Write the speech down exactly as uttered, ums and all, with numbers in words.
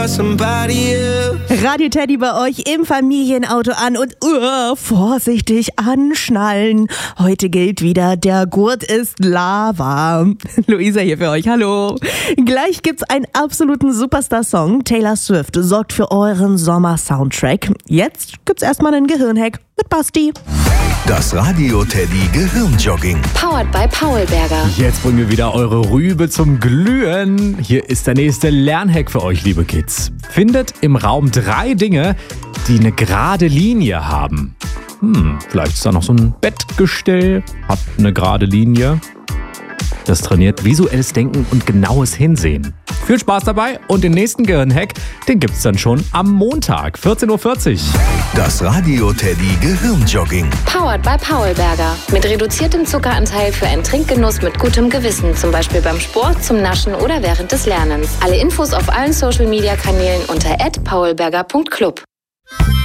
Radio Teddy bei euch im Familienauto an und uh, vorsichtig anschnallen. Heute gilt wieder, der Gurt ist Lava. Luisa hier für euch, hallo. Gleich gibt's einen absoluten Superstar-Song. Taylor Swift sorgt für euren Sommer-Soundtrack. Jetzt gibt's erstmal einen Gehirnhack mit Basti. Das Radio Teddy Gehirnjogging. Powered by Paulberger. Jetzt bringen wir wieder eure Rübe zum Glühen. Hier ist der nächste Lernhack für euch, liebe Kids. Findet im Raum drei Dinge, die eine gerade Linie haben. Hm, vielleicht ist da noch so ein Bettgestell, hat eine gerade Linie. Das trainiert visuelles Denken und genaues Hinsehen. Viel Spaß dabei und den nächsten Gehirnhack, den gibt's dann schon am Montag, vierzehn Uhr vierzig. Das Radio Teddy Gehirnjogging. Powered by Paulberger. Mit reduziertem Zuckeranteil für einen Trinkgenuss mit gutem Gewissen. Zum Beispiel beim Sport, zum Naschen oder während des Lernens. Alle Infos auf allen Social Media Kanälen unter at paulberger punkt club.